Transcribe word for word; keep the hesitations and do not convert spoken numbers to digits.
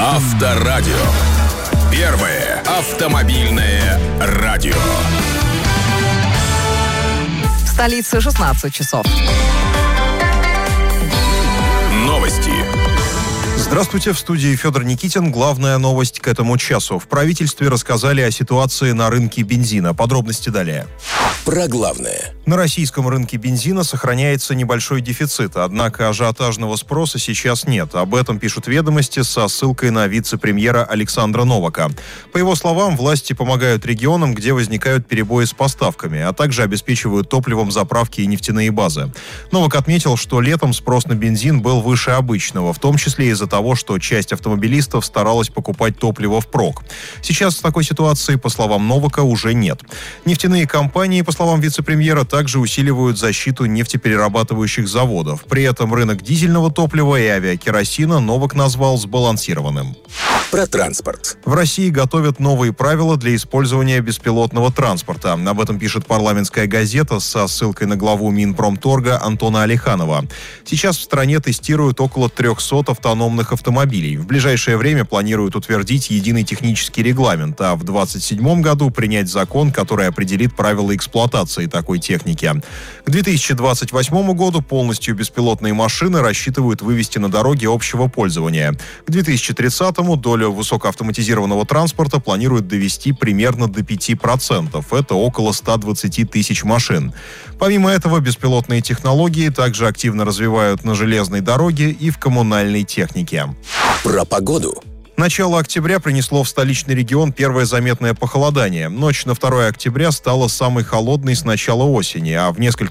Авторадио. Первое автомобильное радио. В столице шестнадцать часов. Новости. Здравствуйте, в студии Федор Никитин. Главная новость к этому часу. В правительстве рассказали о ситуации на рынке бензина. Подробности далее. Про главное. На российском рынке бензина сохраняется небольшой дефицит, однако ажиотажного спроса сейчас нет. Об этом пишут «Ведомости» со ссылкой на вице-премьера Александра Новака. По его словам, власти помогают регионам, где возникают перебои с поставками, а также обеспечивают топливом заправки и нефтяные базы. Новак отметил, что летом спрос на бензин был выше обычного, в том числе из-за того, что часть автомобилистов старалась покупать топливо впрок. Сейчас такой ситуации, по словам Новака, уже нет. Нефтяные компании, по словам вице-премьера, также усиливают защиту нефтеперерабатывающих заводов. При этом рынок дизельного топлива и авиакеросина Новак назвал сбалансированным. Про транспорт. В России готовят новые правила для использования беспилотного транспорта. Об этом пишет «Парламентская газета» со ссылкой на главу Минпромторга Антона Алиханова. Сейчас в стране тестируют около трехсот автономных автомобилей. В ближайшее время планируют утвердить единый технический регламент, а в двадцать седьмом году принять закон, который определит правила эксплуатации такой техники. К две тысячи двадцать восьмому году полностью беспилотные машины рассчитывают вывести на дороги общего пользования. К две тысячи тридцатому долю высокоавтоматизированного транспорта планируют довести примерно до пяти процентов. Это около ста двадцати тысяч машин. Помимо этого, беспилотные технологии также активно развивают на железной дороге и в коммунальной технике. Про погоду. Начало октября принесло в столичный регион первое заметное похолодание. Ночь на второе октября стала самой холодной с начала осени, а в несколько